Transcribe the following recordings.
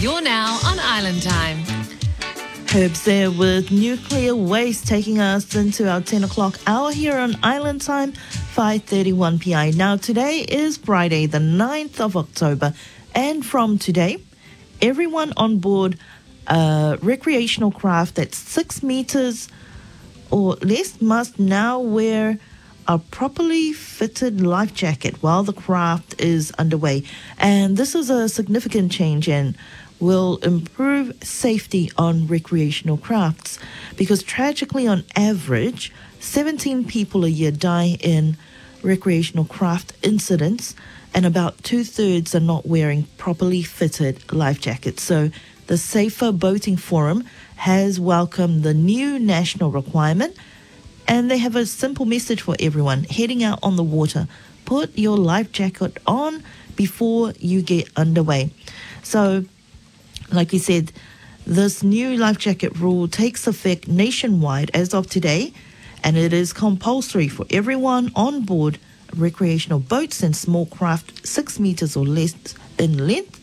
You're now on Island Time. Herbs there with nuclear waste taking us into our 10 o'clock hour here on Island Time, 5:31 p.m. Now today is Friday, the 9th of October, and from today, everyone on board a recreational craft that's 6 meters or less must now wear a properly fitted life jacket while the craft is underway. And this is a significant change and will improve safety on recreational crafts because tragically on average 17 people a year die in recreational craft incidents and about 2/3 are not wearing properly fitted life jackets. So the Safer Boating Forum has welcomed the new national requirement and they have a simple message for everyone heading out on the water. Put your life jacket on before you get underway. So like we said, this new life jacket rule takes effect nationwide as of today, and it is compulsory for everyone on board recreational boats and small craft 6 meters or less in length.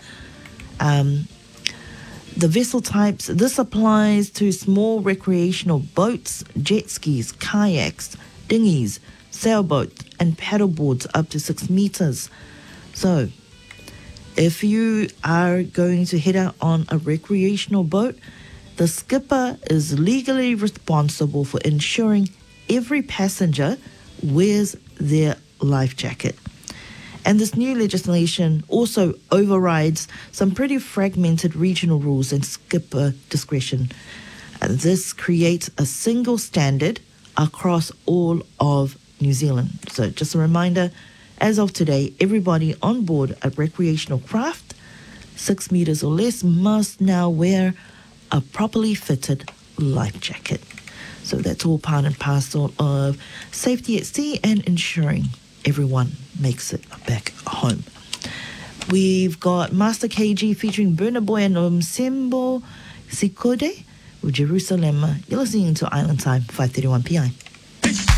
The vessel types, this applies to small recreational boats, jet skis, kayaks, dinghies, sailboats, and paddleboards up to 6 meters. So, if you are going to head out on a recreational boat, the skipper is legally responsible for ensuring every passenger wears their life jacket. And this new legislation also overrides some pretty fragmented regional rules and skipper discretion. This creates a single standard across all of New Zealand. So just a reminder, as of today, everybody on board a recreational craft, 6 meters or less, must now wear a properly fitted life jacket. So that's all part and parcel of safety at sea and ensuring everyone makes it back home. We've got Master KG featuring Burna Boy and Msembo Sikode with Jerusalem. You're listening to Island Time, 5:31 p.m.